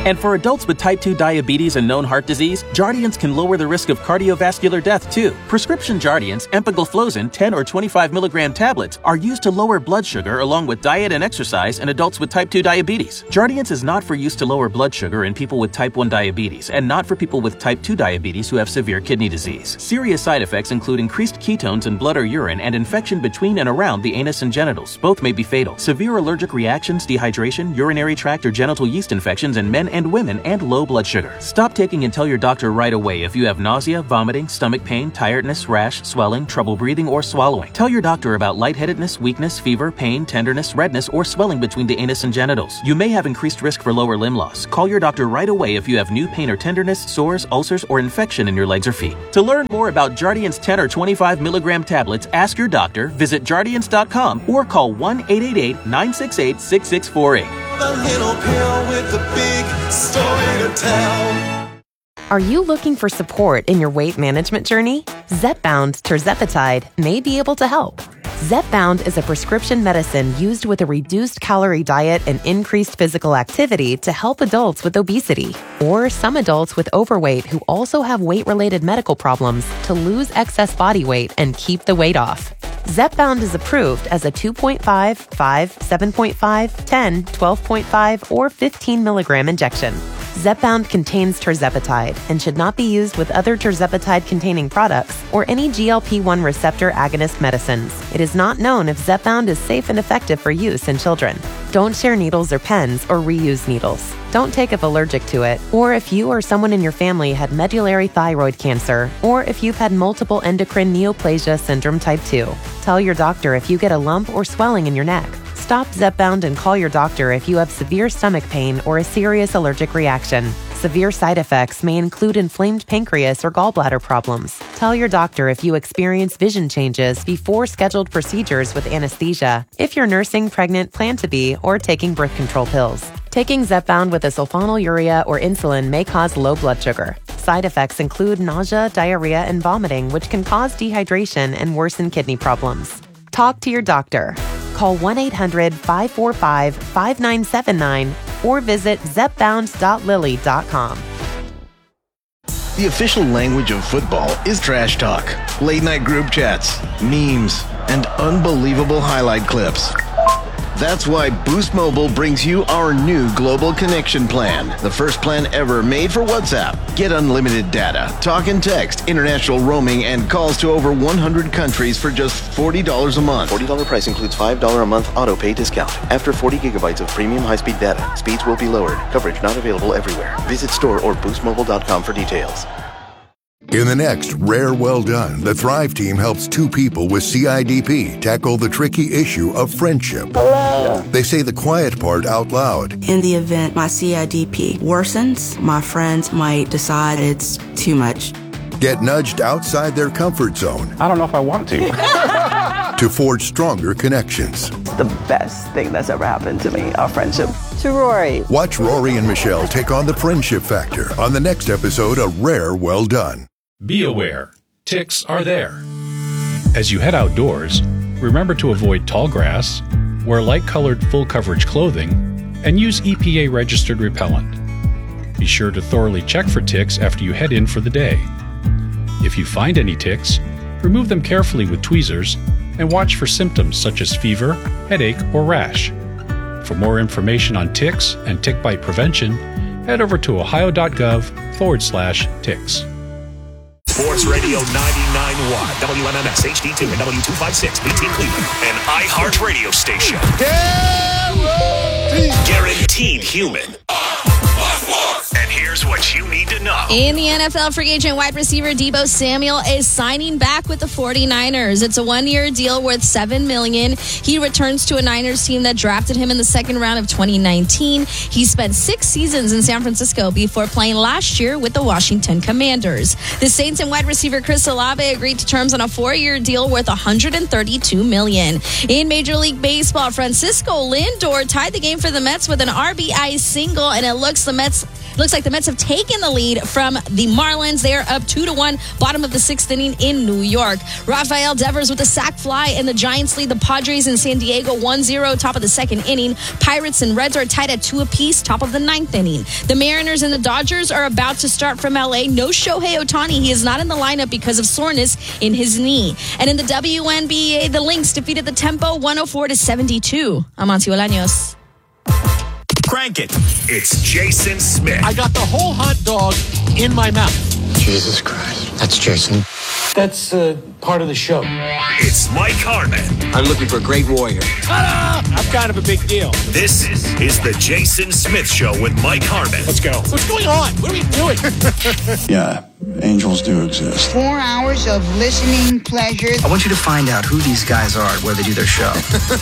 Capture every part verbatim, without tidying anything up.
And for adults with type two diabetes and known heart disease, Jardiance can lower the risk of cardiovascular death too. Prescription Jardiance, empagliflozin ten or twenty-five milligram tablets are used to lower blood sugar along with diet and exercise in adults with type two diabetes. Jardiance is not for use to lower blood sugar in people with type one diabetes and not for people with type two diabetes who have severe kidney disease. Serious side effects include increased ketones in blood or urine and infection between and around the anus and genitals. Both may be fatal. Severe allergic reactions, dehydration, urinary tract or genital yeast infections in men and women, and low blood sugar. Stop taking and tell your doctor right away if you have nausea, vomiting, stomach pain, tiredness, rash, swelling, trouble breathing, or swallowing. Tell your doctor about lightheadedness, weakness, fever, pain, tenderness, redness, or swelling between the anus and genitals. You may have increased risk for lower limb loss. Call your doctor right away if you have new pain or tenderness, sores, ulcers, or infection in your legs or feet. To learn more about Jardiance ten or twenty-five milligram tablets, ask your doctor, visit jardiance dot com, or call one eight eight eight, nine six eight, six six four eight. The little pill with the big story to tell. Are you looking for support in your weight management journey? Zepbound tirzepatide may be able to help. Zepbound is a prescription medicine used with a reduced calorie diet and increased physical activity to help adults with obesity or some adults with overweight who also have weight-related medical problems to lose excess body weight and keep the weight off. Zepbound is approved as a two point five, five, seven point five, ten, twelve point five, or fifteen milligram injection. Zepbound contains tirzepatide and should not be used with other tirzepatide-containing products or any G L P one receptor agonist medicines. It is not known if Zepbound is safe and effective for use in children. Don't share needles or pens or reuse needles. Don't take if allergic to it, or if you or someone in your family had medullary thyroid cancer, or if you've had multiple endocrine neoplasia syndrome type two. Tell your doctor if you get a lump or swelling in your neck. Stop Zepbound and call your doctor if you have severe stomach pain or a serious allergic reaction. Severe side effects may include inflamed pancreas or gallbladder problems. Tell your doctor if you experience vision changes before scheduled procedures with anesthesia, if you're nursing, pregnant, plan to be, or taking birth control pills. Taking Zepbound with a sulfonylurea or insulin may cause low blood sugar. Side effects include nausea, diarrhea, and vomiting, which can cause dehydration and worsen kidney problems. Talk to your doctor. Call one eight hundred, five four five, five nine seven nine or visit zepbound dot lilly dot com. The official language of football is trash talk, late-night group chats, memes, and unbelievable highlight clips. That's why Boost Mobile brings you our new Global Connection Plan, the first plan ever made for WhatsApp. Get unlimited data, talk and text, international roaming, and calls to over one hundred countries for just forty dollars a month. forty dollars price includes five dollars a month auto-pay discount. After forty gigabytes of premium high-speed data, speeds will be lowered. Coverage not available everywhere. Visit store or boost mobile dot com for details. In the next Rare Well Done, the Thrive team helps two people with C I D P tackle the tricky issue of friendship. Hello. They say the quiet part out loud. In the event my C I D P worsens, my friends might decide it's too much. Get nudged outside their comfort zone. I don't know if I want to. To forge stronger connections. The best thing that's ever happened to me, our friendship. To Rory. Watch Rory and Michelle take on the friendship factor on the next episode of Rare Well Done. Be aware, ticks are there. As you head outdoors, remember to avoid tall grass, wear light-colored full-coverage clothing, and use E P A-registered repellent. Be sure to thoroughly check for ticks after you head in for the day. If you find any ticks, remove them carefully with tweezers and watch for symptoms such as fever, headache, or rash. For more information on ticks and tick bite prevention, head over to ohio.gov forward slash ticks. Sports Radio ninety-nine point one, W M M S H D two and W two fifty-six, B T Cleveland, an iHeart radio station. Guaranteed, Guaranteed human. And here's what you need to know. In the N F L, free agent wide receiver Deebo Samuel is signing back with the forty-niners. It's a one-year deal worth seven million dollars. He returns to a Niners team that drafted him in the second round of twenty nineteen. He spent six seasons in San Francisco before playing last year with the Washington Commanders. The Saints and wide receiver Chris Olave agreed to terms on a four-year deal worth one hundred thirty-two million dollars. In Major League Baseball, Francisco Lindor tied the game for the Mets with an R B I single, and it looks the Mets Looks like the Mets have taken the lead from the Marlins. They are up two to one, bottom of the sixth inning in New York. Rafael Devers with a sac fly, and the Giants lead the Padres in San Diego one zero, top of the second inning. Pirates and Reds are tied at two apiece, top of the ninth inning. The Mariners and the Dodgers are about to start from L A. No Shohei Ohtani. He is not in the lineup because of soreness in his knee. And in the W N B A, the Lynx defeated the Tempo one oh four to seventy-two. I'm Amancio Bolaños. Crank it. It's Jason Smith. I got the whole hot dog in my mouth. Jesus Christ. That's Jason. That's uh, part of the show. It's Mike Harmon. I'm looking for a great warrior. Ta-da! I'm kind of a big deal. This is the Jason Smith Show with Mike Harmon. Let's go. What's going on? What are we doing? Yeah, angels do exist. Four hours of listening pleasure. I want you to find out who these guys are where they do their show.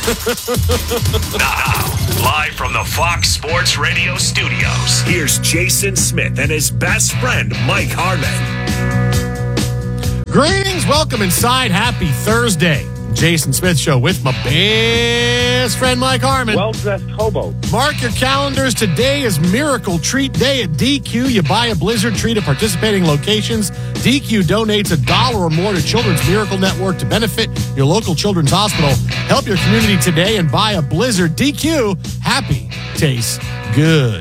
Now, live from the Fox Sports Radio studios, here's Jason Smith and his best friend, Mike Harmon. Greetings, welcome inside. Happy Thursday. Jason Smith Show with my best friend Mike Harmon. Well-dressed hobo. Mark your calendars. Today is Miracle Treat Day at D Q. You buy a Blizzard treat at participating locations. D Q donates a dollar or more to Children's Miracle Network to benefit your local children's hospital. Help your community today and buy a Blizzard. D Q, happy tastes good.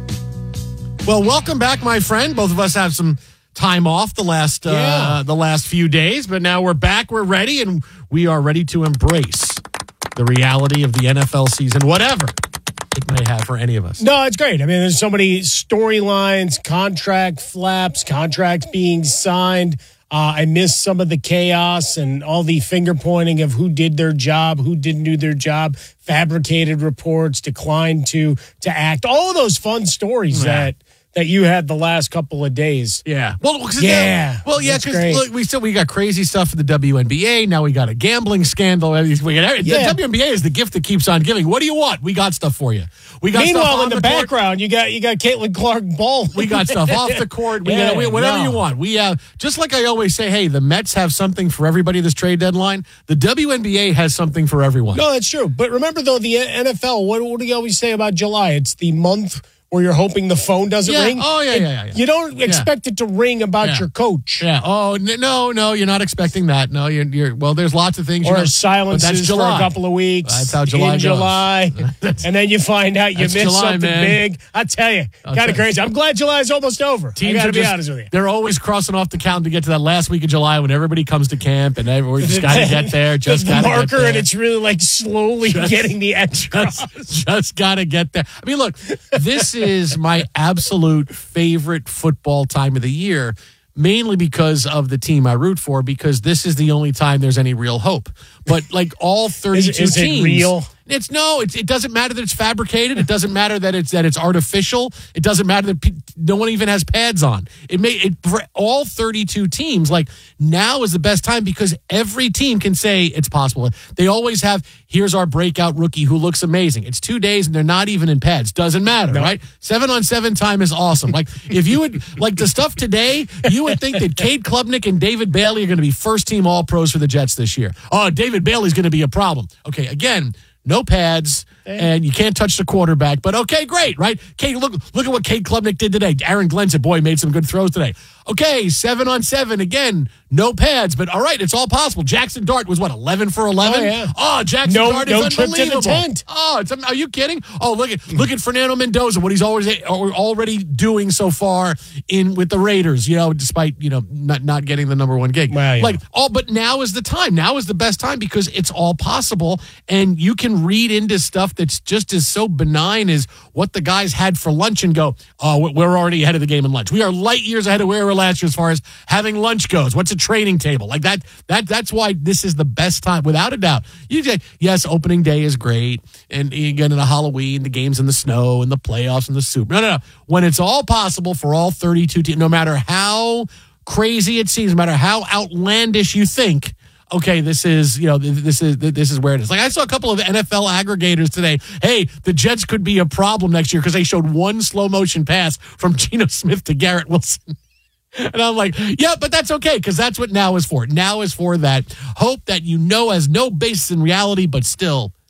Well, welcome back, my friend. Both of us have some time off the last uh, yeah. the last few days, but now we're back, we're ready, and we are ready to embrace the reality of the N F L season, whatever it may have for any of us. No, it's great. I mean, there's so many storylines, contract flaps, contracts being signed. Uh, I missed some of the chaos and all the finger pointing of who did their job, who didn't do their job, fabricated reports, declined to to act. All of those fun stories yeah. that that you had the last couple of days. Yeah. Well, yeah. That, well, yeah, because we still we got crazy stuff for the W N B A. Now we got a gambling scandal. We got, yeah. The W N B A is the gift that keeps on giving. What do you want? We got stuff for you. We got Meanwhile, stuff in the, the background, you got you got Caitlin Clark Ball. We got stuff off the court. We yeah, got we, whatever no. you want. We have just like I always say. Hey, the Mets have something for everybody this trade deadline. The W N B A has something for everyone. No, that's true. But remember though, the N F L. What, what do you always say about July? It's the month where you're hoping the phone doesn't yeah. ring. Oh, yeah, yeah, yeah, yeah. You don't expect yeah. it to ring about yeah. your coach. Yeah. Oh, no, no, you're not expecting that. No, you're, you're well, there's lots of things. Or you know, silences for a couple of weeks. That's how July in goes. July. And then you find out you missed July, something man. big. I tell you, kind of crazy. I'm glad July's almost over. Teams I got to be just, honest with you. They're always crossing off the calendar to get to that last week of July when everybody comes to camp and we just got to get there. Just the got to marker, get there. and it's really like slowly just, getting the edge Just, just got to get there. I mean, look, this is my absolute favorite football time of the year, mainly because of the team I root for, because this is the only time there's any real hope. But like all thirty-two is, is teams, it real? It's no. It's, it doesn't matter that it's fabricated. It doesn't matter that it's that it's artificial. It doesn't matter that pe- no one even has pads on. It may it for all thirty-two teams. Like now is the best time because every team can say it's possible. They always have. Here's our breakout rookie who looks amazing. It's two days and they're not even in pads. Doesn't matter, no. right? Seven on seven time is awesome. Like if you would like the stuff today, you would think that Cade Klubnik and David Bailey are going to be first team All Pros for the Jets this year. Oh, David Bailey's going to be a problem. Okay, again. No pads, and you can't touch the quarterback. But okay, great, right? Kate, look, look at what Cade Klubnik did today. Aaron Glenn said, boy, made some good throws today. Okay, seven on seven again. No pads, but all right, it's all possible. Jackson Dart was what, eleven for eleven? Oh, yeah. Oh, Jackson no, Dart no is trip to the unbelievable. tent. Oh, it's, are you kidding? Oh, look at look at Fernando Mendoza, what he's always already doing so far in with the Raiders. You know, despite you know not not getting the number one gig. Well, yeah. Like all, but now is the time. Now is the best time because it's all possible, and you can read into stuff that's just as so benign as what the guys had for lunch and go, oh, we're already ahead of the game in lunch. We are light years ahead of where we were last year as far as having lunch goes. What's a training table? Like that, that, that's why this is the best time, without a doubt. You say, yes, opening day is great. And you get into Halloween, the games in the snow and the playoffs and the Super. No, no, no. When it's all possible for all thirty-two teams, no matter how crazy it seems, no matter how outlandish you think, okay, this is, you know, this is this is where it is. Like I saw a couple of N F L aggregators today. Hey, the Jets could be a problem next year because they showed one slow motion pass from Geno Smith to Garrett Wilson. And I'm like, yeah, but that's okay because that's what now is for. Now is for that hope that you know has no basis in reality, but still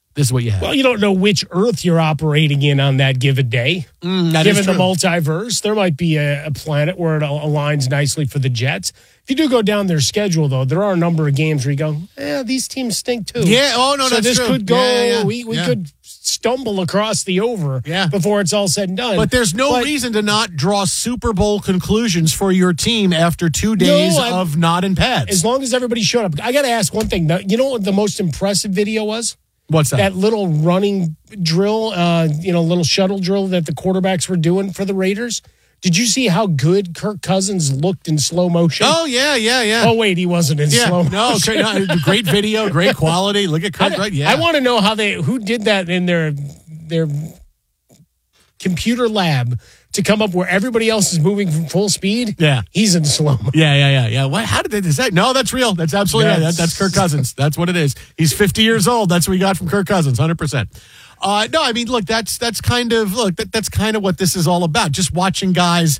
this is what you have. Well, you don't know which Earth you're operating in on that given day. Mm, that Given is the true. multiverse, there might be a, a planet where it al- aligns nicely for the Jets. If you do go down their schedule, though, there are a number of games where you go, yeah, these teams stink too. Yeah, oh, no, so that's this true. could go, Yeah, yeah, yeah. we, we Yeah. could stumble across the over Yeah. before it's all said and done. But there's no But- reason to not draw Super Bowl conclusions for your team after two days I'm- of not in pads. As long as everybody showed up. I got to ask one thing. You know what the most impressive video was? What's that? That little running drill, uh, you know, little shuttle drill that the quarterbacks were doing for the Raiders. Did you see how good Kirk Cousins looked in slow motion? Oh, yeah, yeah, yeah. Oh, wait, he wasn't in yeah, slow no, motion. great, no, great video, great quality. Look at Kirk, I, right? Yeah. I want to know how they, who did that in their, their computer lab to come up where everybody else is moving from full speed. Yeah. He's in slow motion. Yeah, yeah, yeah, yeah. What? How did they decide? No, that's real. That's absolutely right. That, that's Kirk Cousins. That's what it is. He's fifty years old. That's what we got from Kirk Cousins, one hundred percent. Uh, no, I mean, look, that's that's kind of look that, that's kind of what this is all about. Just watching guys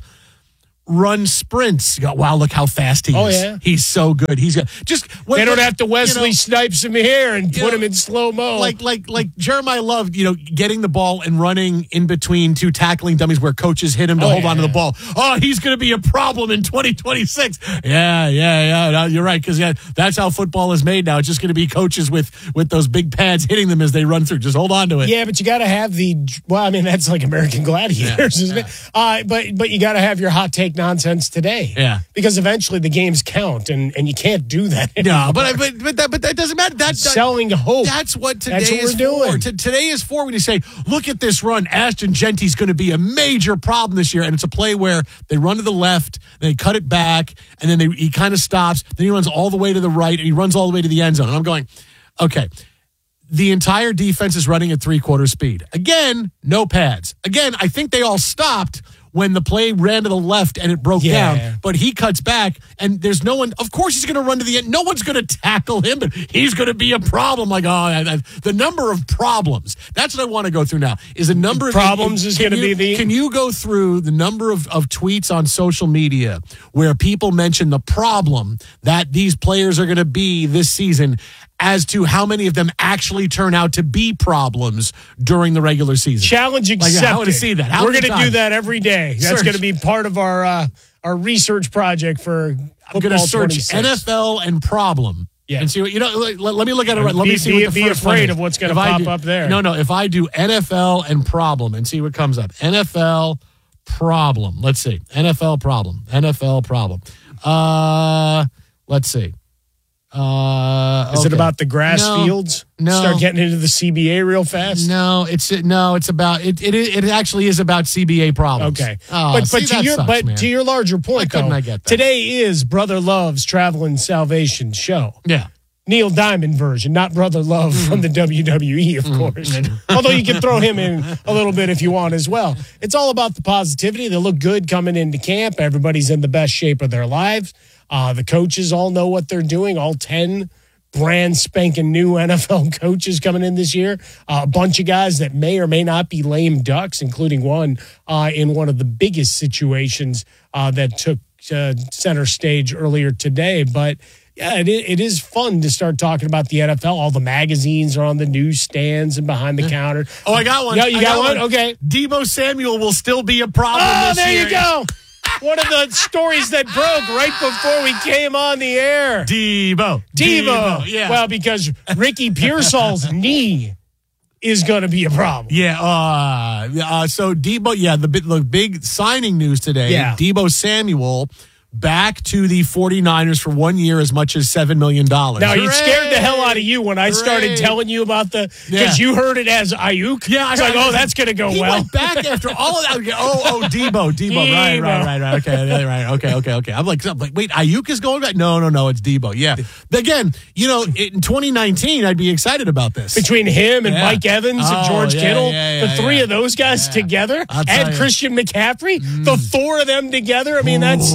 run sprints. You go, wow, look how fast he Oh, is. yeah. He's so good. He's got just when, They don't when, have to Wesley you know, Snipes him here and you put know, him in slow mo. Like, like, like Jeremiah loved, you know, getting the ball and running in between two tackling dummies where coaches hit him to Oh, hold yeah, on to the yeah. ball. Oh, he's going to be a problem in twenty twenty-six. Yeah, yeah, yeah. No, you're right. Cause yeah, that's how football is made now. It's just going to be coaches with, with those big pads hitting them as they run through. Just hold on to it. Yeah, but you got to have the. Well, I mean, that's like American Gladiators, Yeah, isn't yeah. it? Uh, but but you got to have your hot take nonsense today. Yeah. because eventually the games count, and, and you can't do that. No, anymore. but but but that but that doesn't matter. That, that selling hope. That's what today That's what is we're for. doing. T- today is for when you say, look at this run. Ashton Genty's going to be a major problem this year, and it's a play where they run to the left, they cut it back, and then they, he kind of stops. Then he runs all the way to the right, and he runs all the way to the end zone. And I'm going, okay. The entire defense is running at three-quarter speed. Again, no pads. Again, I think they all stopped when the play ran to the left and it broke Yeah. down. But he cuts back, and there's no one. Of course, he's going to run to the end. No one's going to tackle him, but he's going to be a problem. Like, oh, I, I, the number of problems. That's what I want to go through now. Is the number of Problems is can gonna you- be the- Can you go through the number of, of tweets on social media where people mention the problem that these players are going to be this season, as to how many of them actually turn out to be problems during the regular season? Challenge Like, accepted. I want to see that. How We're many going to do times? that every day. That's Search. going to be part of our uh, our research project for I'm going to Football search twenty-six. N F L and problem. Yeah. And see what, you know, let, let me look at it. Right. Let Be- me see be- what the be first one afraid is. of what's gonna If I pop do- up there. No, no. If I do N F L and problem and see what comes up. N F L problem. Let's see. N F L problem. N F L problem. Uh, let's see. Uh, Is it okay. about the grass No, fields? No. Start getting into the C B A real fast? No, it's no, it's about it. It, it actually is about C B A problems. Okay. oh, but see, but to that your sucks, but man. to your larger point, couldn't though, I get that? today is Brother Love's Travel and Salvation show. Yeah. Neil Diamond version, not Brother Love from the W W E, of course. Although you can throw him in a little bit if you want as well. It's all about the positivity. They look good coming into camp. Everybody's in the best shape of their lives. Uh, the coaches all know what they're doing. All ten brand spanking new N F L coaches coming in this year. Uh, a bunch of guys that may or may not be lame ducks, including one uh, in one of the biggest situations uh, that took uh, center stage earlier today. But yeah, it, it is fun to start talking about the N F L. All the magazines are on the newsstands and behind the counter. Oh, I got one. Yeah, you I got, one? Okay. Debo Samuel will still be a problem Oh, this there year. you go. One of the stories that broke right before we came on the air. Debo. Devo. Debo, yeah. Well, because Ricky Pearsall's knee is going to be a problem. Yeah. Uh, uh, so Debo, yeah, the, big- the big signing news today. Yeah. Debo Samuel back to the 49ers for one year, as much as seven million dollars. Now, it scared the hell out of you when I started Hooray. telling you about the, because Yeah. you heard it as Ayuk. Yeah, I It's like, heard oh, it. that's going to go He well. went back after all of that. Okay, Oh, oh, Debo, Debo, right, right, right, right. Okay, right, right. Okay, okay, okay. I'm like, I'm like, wait, Ayuk is going back? No, no, no, it's Debo. Yeah. Again, you know, in twenty nineteen, I'd be excited about this. Between him and Yeah. Mike Evans and Oh, George yeah, Kittle, yeah, yeah, the three yeah. of those guys Yeah. together, I'll tell and you. Christian McCaffrey, the four of them together. I mean, that's Ooh. that's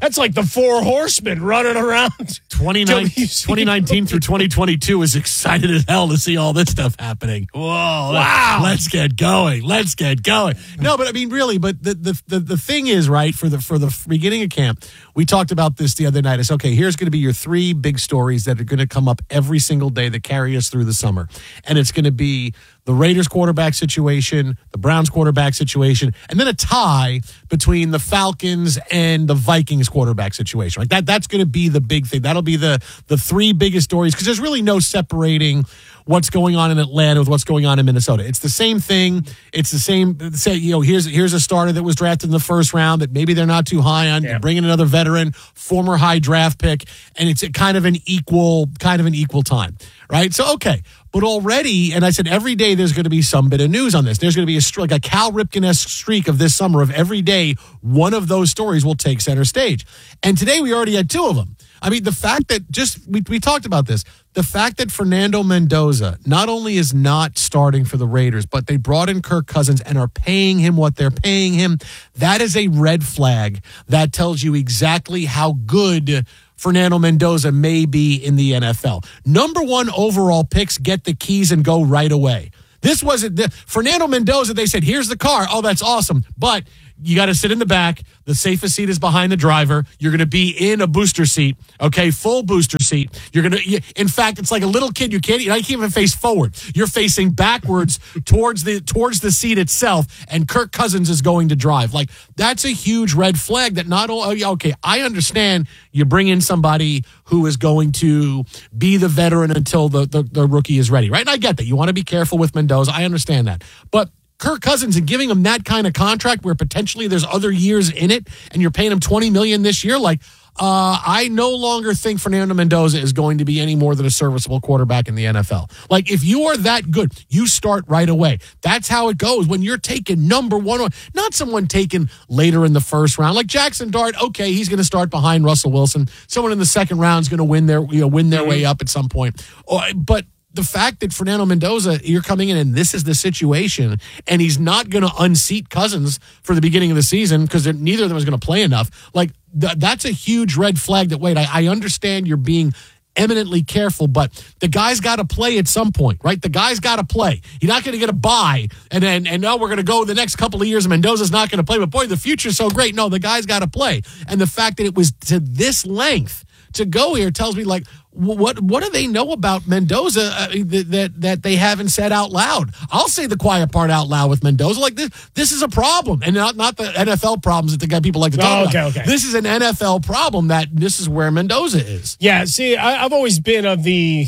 That's like the four horsemen running around. twenty nineteen through twenty twenty-two is excited as hell to see all this stuff happening. Whoa. Wow. Let's get going. Let's get going. No, but I mean, really, but the, the, the, the thing is, right, for the, for the beginning of camp, we talked about this the other night. It's okay, here's going to be your three big stories that are going to come up every single day that carry us through the summer. And it's going to be the Raiders quarterback situation, the Browns quarterback situation, and then a tie between the Falcons and the Vikings quarterback situation. Like that, that's going to be the big thing. That'll be the the three biggest stories because there's really no separating what's going on in Atlanta with what's going on in Minnesota. It's the same thing. It's the same. Say, you know, here's here's a starter that was drafted in the first round that maybe they're not too high on. Yeah. You're bringing another veteran, former high draft pick, and it's a kind of an equal kind of an equal time, right? So okay. But already, and I said every day there's going to be some bit of news on this. There's going to be a like a Cal Ripken-esque streak of this summer of every day one of those stories will take center stage. And today we already had two of them. I mean, the fact that just, we, we talked about this, the fact that Fernando Mendoza not only is not starting for the Raiders, but they brought in Kirk Cousins and are paying him what they're paying him, that is a red flag that tells you exactly how good Fernando Mendoza may be in the N F L. Number one overall picks get the keys and go right away. This wasn't the, Fernando Mendoza. They said, here's the car. Oh, that's awesome. But you got to sit in the back. The safest seat is behind the driver. You're going to be in a booster seat, okay, full booster seat. You're going to, in fact, it's like a little kid. You can't, you can't even face forward. You're facing backwards towards the towards the seat itself, and Kirk Cousins is going to drive. Like, that's a huge red flag that not only, okay, I understand you bring in somebody who is going to be the veteran until the, the, the rookie is ready, right? And I get that. You want to be careful with Mendoza. I understand that. But Kirk Cousins and giving him that kind of contract where potentially there's other years in it and you're paying him twenty million dollars this year, like, uh, I no longer think Fernando Mendoza is going to be any more than a serviceable quarterback in the N F L. Like, if you are that good, you start right away. That's how it goes when you're taking number one, not someone taken later in the first round. Like Jackson Dart, okay, he's going to start behind Russell Wilson. Someone in the second round is going to win their, you know, win their way up at some point. But the fact that Fernando Mendoza, you're coming in and this is the situation, and he's not going to unseat Cousins for the beginning of the season because neither of them is going to play enough. Like, th- that's a huge red flag that, wait, I, I understand you're being eminently careful, but the guy's got to play at some point, right? The guy's got to play. You're not going to get a bye and then, and no, we're going to go the next couple of years and Mendoza's not going to play, but boy, the future's so great. No, the guy's got to play. And the fact that it was to this length to go here tells me, like, what what do they know about Mendoza uh, that that they haven't said out loud? I'll say the quiet part out loud with Mendoza. Like, this this is a problem, and not not the N F L problems that the guy people like to talk oh, okay, about. Okay. This is an N F L problem that this is where Mendoza is. Yeah, see, I, I've always been of the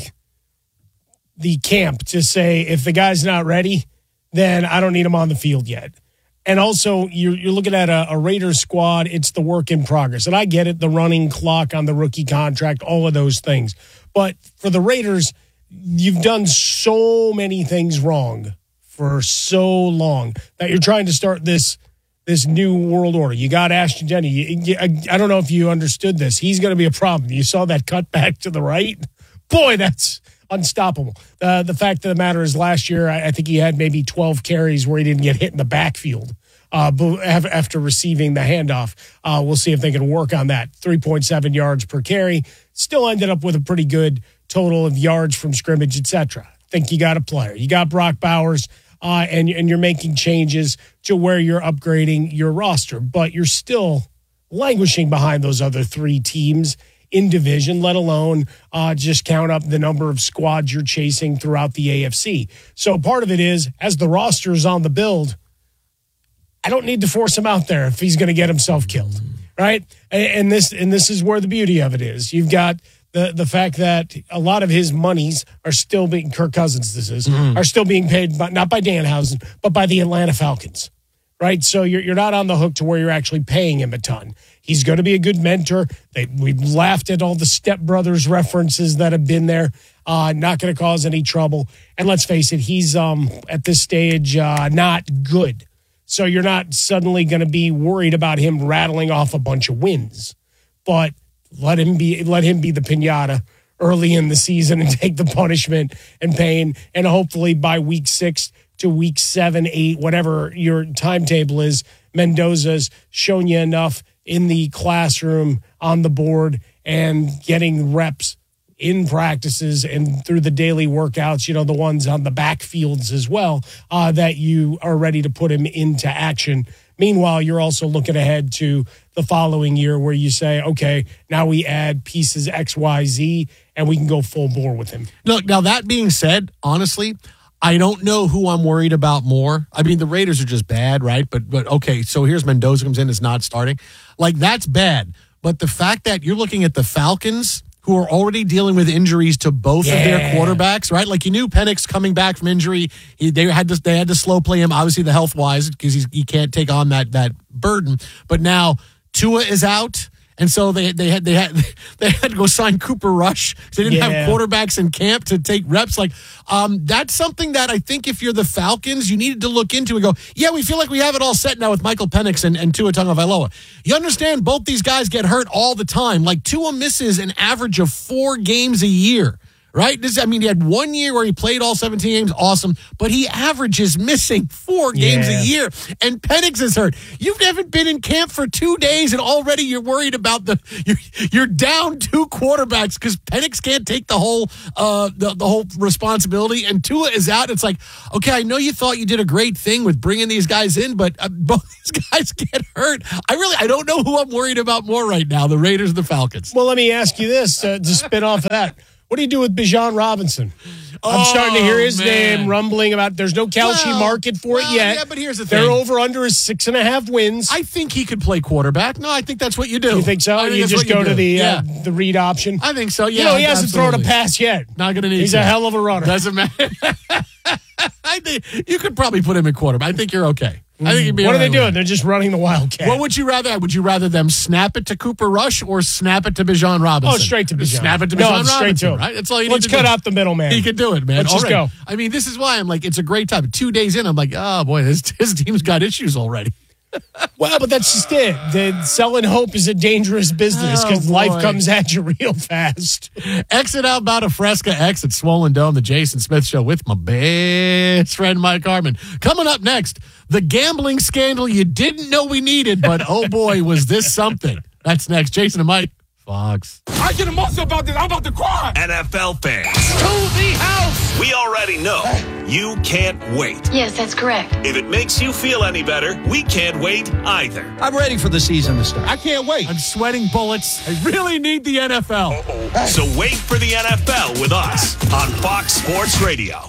the camp to say if the guy's not ready, then I don't need him on the field yet. And also, you're, you're looking at a, a Raiders squad, it's the work in progress. And I get it, the running clock on the rookie contract, all of those things. But for the Raiders, you've done so many things wrong for so long that you're trying to start this this new world order. You got Ashton Jenney. You, you, I, I don't know if you understood this. He's going to be a problem. You saw that cut back to the right? Boy, that's unstoppable. Uh, the fact of the matter is last year, I, I think he had maybe twelve carries where he didn't get hit in the backfield uh, after receiving the handoff. Uh, we'll see if they can work on that. three point seven yards per carry. Still ended up with a pretty good total of yards from scrimmage, et cetera. Think you got a player. You got Brock Bowers, uh, and, and you're making changes to where you're upgrading your roster, but you're still languishing behind those other three teams in division, let alone uh, just count up the number of squads you're chasing throughout the A F C. So part of it is, as the roster is on the build, I don't need to force him out there if he's going to get himself killed, right? And, and this and this is where the beauty of it is. You've got the the fact that a lot of his monies are still being, Kirk Cousins this is, mm-hmm. are still being paid, by, not by Danhausen, but by the Atlanta Falcons, right? So you're you're not on the hook to where you're actually paying him a ton. He's going to be a good mentor. They, we've laughed at all the Step Brothers references that have been there. Uh, not going to cause any trouble. And let's face it, he's um, at this stage uh, not good. So you're not suddenly going to be worried about him rattling off a bunch of wins. But let him be let him be the piñata early in the season and take the punishment and pain. And hopefully by week six to week seven, eight, whatever your timetable is, Mendoza's shown you enough in the classroom, on the board, and getting reps in practices and through the daily workouts, you know, the ones on the backfields as well, uh, that you are ready to put him into action. Meanwhile, you're also looking ahead to the following year where you say, okay, now we add pieces X, Y, Z, and we can go full bore with him. Look, now that being said, honestly, I don't know who I'm worried about more. I mean, the Raiders are just bad, right? But, but okay, so here's Mendoza comes in, is not starting. Like, that's bad. But the fact that you're looking at the Falcons, who are already dealing with injuries to both yeah. of their quarterbacks, right? Like, you knew Penix coming back from injury. He, they had to they had to slow play him, obviously the health wise, because he can't take on that that burden. But now Tua is out, and so they they had they had they had to go sign Cooper Rush. They didn't yeah. have quarterbacks in camp to take reps. Like, um, that's something that I think if you're the Falcons, you needed to look into and go, yeah, we feel like we have it all set now with Michael Penix and, and Tua Tagovailoa. You understand both these guys get hurt all the time. Like, Tua misses an average of four games a year. Right? This, I mean, he had one year where he played all seventeen games. Awesome. But he averages missing four games yeah. a year. And Penix is hurt. You haven't been in camp for two days and already you're worried about the, you're, you're down two quarterbacks because Penix can't take the whole, uh, the, the whole responsibility. And Tua is out. It's like, okay, I know you thought you did a great thing with bringing these guys in, but uh, both these guys get hurt. I really, I don't know who I'm worried about more right now, the Raiders or the Falcons. Well, let me ask you this uh, to spin off of that. What do you do with Bijan Robinson? I'm oh, starting to hear his man. name rumbling about there's no Kelce well, well, market for it yet. Yeah, but here's the They're thing. They're over under is six and a half wins. I think he could play quarterback. No, I think that's what you do. You think so? Think you just go you to the yeah. uh, the read option? I think so, yeah. You know, he hasn't absolutely. thrown a pass yet. Not going to need He's to. a hell of a runner. Doesn't matter. I think you could probably put him in quarterback. I think you're okay. I think you'd be what right are they doing? With. They're just running the Wildcat. What would you rather? Would you rather them snap it to Cooper Rush or snap it to Bijan Robinson? Oh, straight to Bijan. Snap it to no, Bijan straight Robinson, to him. right? That's all you Let's need to cut do. out the middle man. He can do it, man. Let's already. just go. I mean, this is why I'm like, it's a great time. Two days in, I'm like, oh, boy, his, his team's got issues already. Well, but that's just it. The selling hope is a dangerous business because oh, life comes at you real fast. Exit outbound of Fresca X at Swollen Dome, the Jason Smith Show with my best friend Mike Harmon. Coming up next, the gambling scandal you didn't know we needed, but oh boy, was this something. That's next. Jason and Mike, Fox. I get emotional about this. I'm about to cry. N F L fans. To the house. We already know you can't wait. Yes, that's correct. If it makes you feel any better, we can't wait either. I'm ready for the season to start. I can't wait. I'm sweating bullets. I really need the N F L. Uh-oh. So wait for the N F L with us on Fox Sports Radio.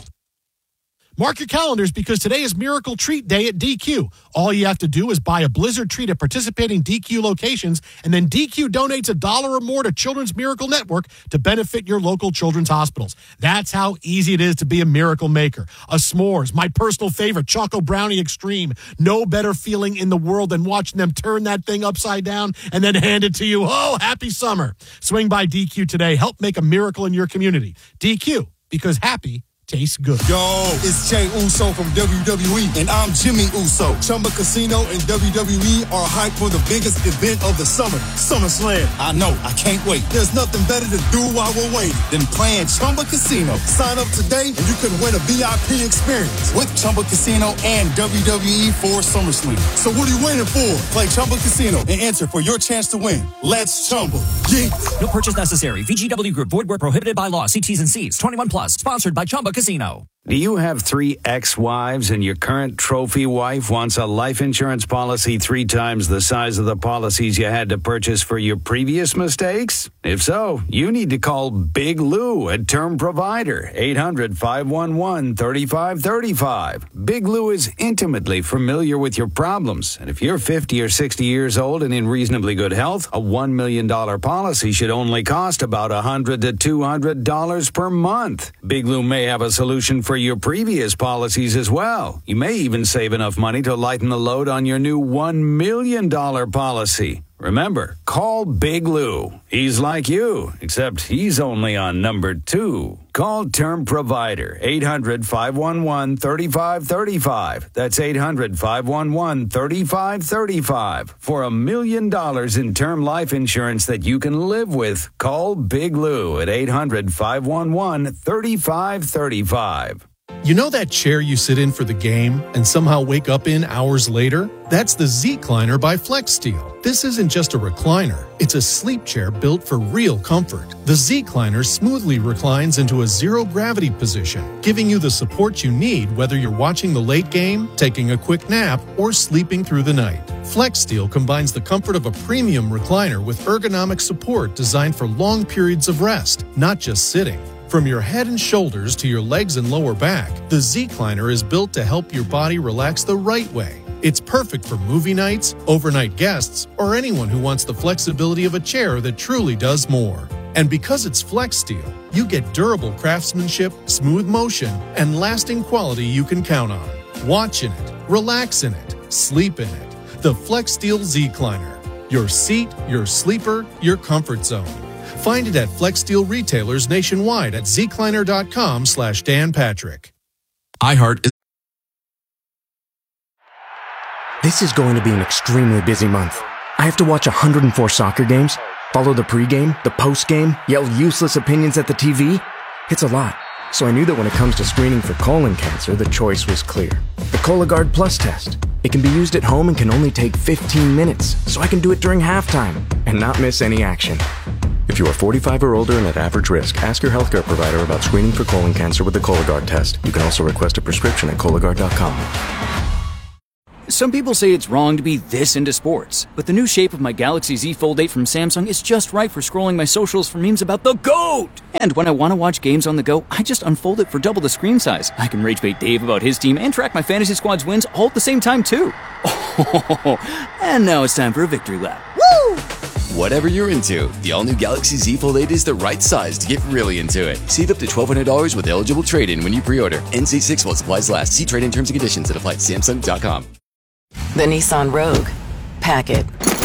Mark your calendars because today is Miracle Treat Day at D Q. All you have to do is buy a Blizzard treat at participating D Q locations, and then D Q donates a dollar or more to Children's Miracle Network to benefit your local children's hospitals. That's how easy it is to be a miracle maker. A s'mores, my personal favorite, Choco Brownie Extreme. No better feeling in the world than watching them turn that thing upside down and then hand it to you. Oh, happy summer. Swing by D Q today. Help make a miracle in your community. D Q, because happy tastes good. Yo, it's Jay Uso from W W E, and I'm Jimmy Uso. Chumba Casino and W W E are hyped for the biggest event of the summer, SummerSlam. I know, I can't wait. There's nothing better to do while we're waiting than playing Chumba Casino. Sign up today, and you could win a V I P experience with Chumba Casino and W W E for SummerSlam. So what are you waiting for? Play Chumba Casino and enter for your chance to win. Let's Chumba. Yeah. No purchase necessary. V G W Group. Void where prohibited by law. See T's and C's. twenty-one plus. Sponsored by Chumba Casino. Do you have three ex-wives and your current trophy wife wants a life insurance policy three times the size of the policies you had to purchase for your previous mistakes? If so, you need to call Big Lou at Term Provider, eight hundred, five one one, three five three five. Big Lou is intimately familiar with your problems, and if you're fifty or sixty years old and in reasonably good health, a one million dollars policy should only cost about one hundred to two hundred dollars per month. Big Lou may have a solution for your previous policies as well. You may even save enough money to lighten the load on your new one million dollars policy. Remember, call Big Lou. He's like you, except he's only on number two. Call Term Provider, eight hundred, five one one, three five three five. That's eight hundred, five one one, three five three five. For a million dollars in term life insurance that you can live with, call Big Lou at eight hundred, five one one, three five three five. You know that chair you sit in for the game and somehow wake up in hours later? That's the Z-Cliner by FlexSteel. This isn't just a recliner. It's a sleep chair built for real comfort. The Z-Cliner smoothly reclines into a zero-gravity position, giving you the support you need whether you're watching the late game, taking a quick nap, or sleeping through the night. FlexSteel combines the comfort of a premium recliner with ergonomic support designed for long periods of rest, not just sitting. From your head and shoulders to your legs and lower back, the Z-Cliner is built to help your body relax the right way. It's perfect for movie nights, overnight guests, or anyone who wants the flexibility of a chair that truly does more. And because it's FlexSteel, you get durable craftsmanship, smooth motion, and lasting quality you can count on. Watch in it, relax in it, sleep in it. The FlexSteel Z-Cliner. Your seat, your sleeper, your comfort zone. Find it at FlexSteel retailers nationwide at zcliner.com slash Dan Patrick. iHeart is... This is going to be an extremely busy month. I have to watch one hundred four soccer games, follow the pregame, the postgame, yell useless opinions at the T V. It's a lot. So I knew that when it comes to screening for colon cancer, the choice was clear. The Cologuard Plus test. It can be used at home and can only take fifteen minutes, so I can do it during halftime and not miss any action. If you are forty-five or older and at average risk, ask your healthcare provider about screening for colon cancer with the Cologuard test. You can also request a prescription at Cologuard dot com. Some people say it's wrong to be this into sports, but the new shape of my Galaxy Z Fold eight from Samsung is just right for scrolling my socials for memes about the GOAT! And when I want to watch games on the go, I just unfold it for double the screen size. I can rage bait Dave about his team and track my fantasy squad's wins all at the same time, too. Oh, and now it's time for a victory lap. Woo! Whatever you're into, the all-new Galaxy Z Fold eight is the right size to get really into it. Save up to twelve hundred dollars with eligible trade-in when you pre-order. N C six while supplies last. See trade-in terms and conditions that apply at Samsung dot com. The Nissan Rogue. Pack it.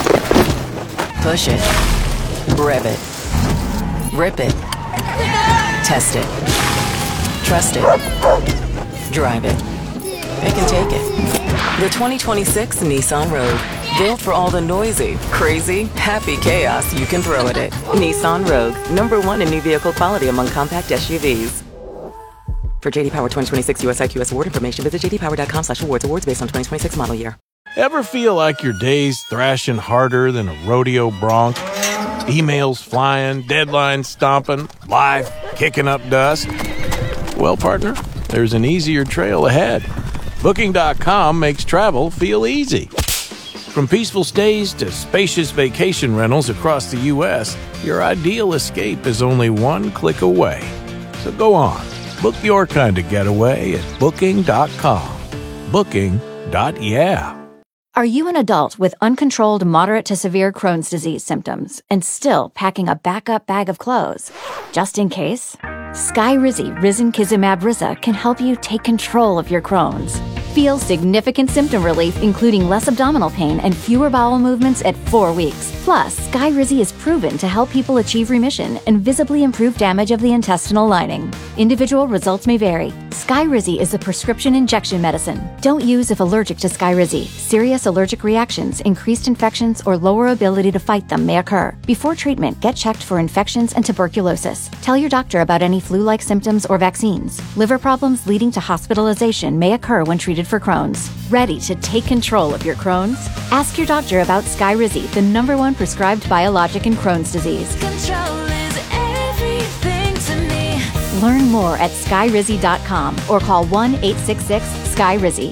Push it. Rev it. Rip it. Test it. Trust it. Drive it. It can take it. The twenty twenty-six Nissan Rogue. Built for all the noisy, crazy, happy chaos you can throw at it. Nissan Rogue. Number one in new vehicle quality among compact S U Vs. For J D Power twenty twenty-six U S I Q S award information, visit j d power dot com slash awards. Awards based on twenty twenty-six model year. Ever feel like your day's thrashing harder than a rodeo bronc? Emails flying, deadlines stomping, life kicking up dust? Well, partner, there's an easier trail ahead. Booking dot com makes travel feel easy. From peaceful stays to spacious vacation rentals across the U S, your ideal escape is only one click away. So go on. Book your kind of getaway at booking dot com. Booking. Yeah. Are you an adult with uncontrolled moderate to severe Crohn's disease symptoms and still packing a backup bag of clothes? Just in case? Skyrizi Risankizumab Riza can help you take control of your Crohn's. Feel significant symptom relief, including less abdominal pain and fewer bowel movements at four weeks. Plus, Skyrizi is proven to help people achieve remission and visibly improve damage of the intestinal lining. Individual results may vary. Skyrizi is a prescription injection medicine. Don't use if allergic to Skyrizi. Serious allergic reactions, increased infections, or lower ability to fight them may occur. Before treatment, get checked for infections and tuberculosis. Tell your doctor about any flu-like symptoms or vaccines. Liver problems leading to hospitalization may occur when treated for Crohn's. Ready to take control of your Crohn's? Ask your doctor about Skyrizi, the number one prescribed biologic in Crohn's disease. Control is everything to me. Learn more at skyrizi dot com or call one eight six six Skyrizi.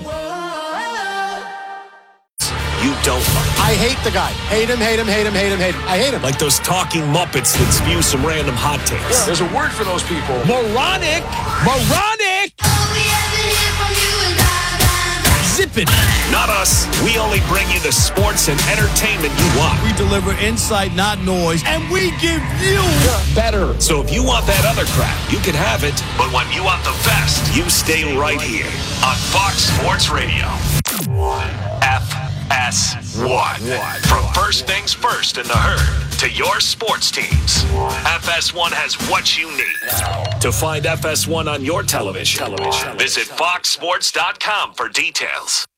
You don't like. I hate the guy. Hate him, hate him, hate him, hate him, hate him. I hate him. Like those talking Muppets that spew some random hot takes. Yeah, there's a word for those people. Moronic! Moronic! Zip it! Not us. We only bring you the sports and entertainment you want. We deliver insight, not noise, and we give you better. So if you want that other crap, you can have it. But when you want the best, you stay right here on Fox Sports Radio. F S one. From first things first in the herd to your sports teams, F S one has what you need. To find F S one on your television, television. Visit fox sports dot com for details.